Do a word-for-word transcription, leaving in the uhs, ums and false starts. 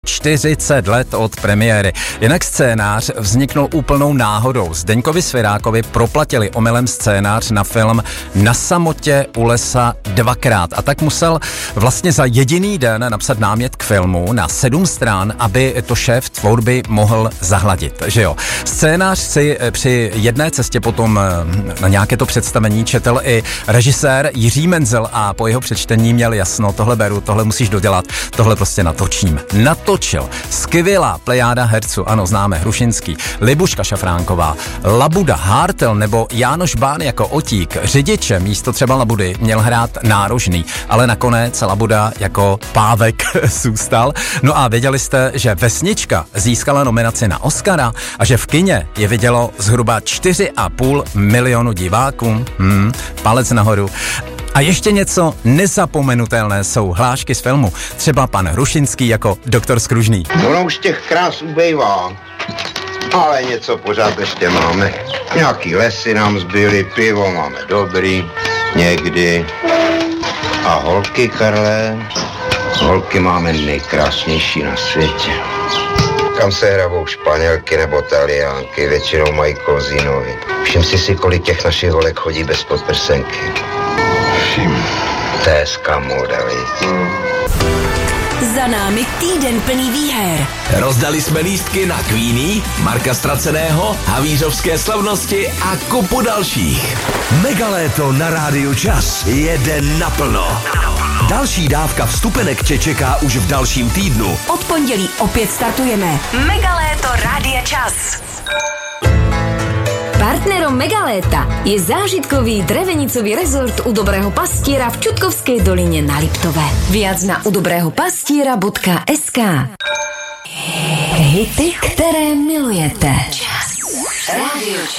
čtyřicet let od premiéry. Jinak scénář vzniknul úplnou náhodou. Zdeňkovi Svirákovi proplatili omylem scénář na film Na samotě u lesa dvakrát. A tak musel vlastně za jediný den napsat námět k filmu na sedm strán, aby to šéf tvorby mohl zahladit. Že jo? Scénář si při jedné cestě potom na nějaké to představení četl i režisér Jiří Menzel a po jeho přečtení měl jasno, tohle beru, tohle musíš dodělat, tohle prostě natočím. Natočil. Skvělá plejáda herců, ano, známe Hrušinský, Libuška Šafránková, Labuda, Hártel nebo Jánoš Bán jako Otík. Řidiče místo třeba Labudy měl hrát Nárožný, ale nakonec Labuda jako Pávek zůstal. No a věděli jste, že Vesnička získala nominaci na Oscara a že v kině je vidělo zhruba čtyři a půl milionu diváků. Hmm, palec nahoru. A ještě něco nezapomenutelné jsou hlášky z filmu. Třeba pan Hrušinský jako doktor Skružný. Ono už těch krás ubejvá, ale něco pořád ještě máme. Nějaký lesy nám zbyly, pivo máme dobrý, někdy. A holky, Karle, holky máme nejkrásnější na světě. Kam se hrabou Španělky nebo Taliánky, většinou mají kozí nohy. Všim si si, kolik těch našich holek chodí bez podprsenky. Všim. To je skamoda, víc. Za námi týden plný výher. Rozdali jsme lístky na Queenie, Marka Ztraceného, Havířovské slavnosti a kupu dalších. Megaléto na Rádiu Čas jede naplno. Další dávka vstupenek tě čeká už v dalším týdnu. Od pondělí opět startujeme. Megaléto Rádia Čas. Partnerom Megaléta je zážitkový drevenicový rezort u Dobrého pastiera v Čutkovskej doline na Liptove. Viac na udobrehopastira bodka es ká. Hity, které milujete. Čas. Rádio Čas.